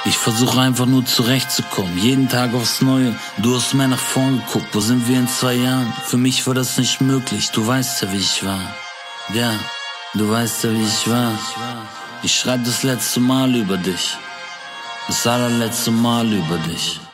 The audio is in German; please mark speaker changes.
Speaker 1: Ich versuche einfach nur zurechtzukommen, jeden Tag aufs Neue. Du hast mehr nach vorn geguckt, wo sind wir in 2 Jahren? Für mich war das nicht möglich, du weißt ja, wie ich war. Ja, du weißt ja, wie ich war. Ich schreib das letzte Mal über dich, das allerletzte Mal über dich.